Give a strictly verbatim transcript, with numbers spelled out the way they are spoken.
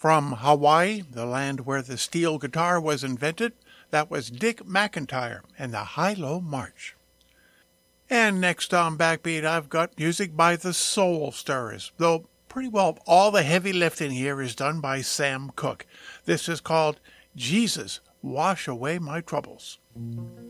From Hawaii, the land where the steel guitar was invented, that was Dick McIntyre and the High-Low March. And next on Backbeat, I've got music by the Soul Stirrers, though pretty well all the heavy lifting here is done by Sam Cooke. This is called Jesus, Wash Away My Troubles.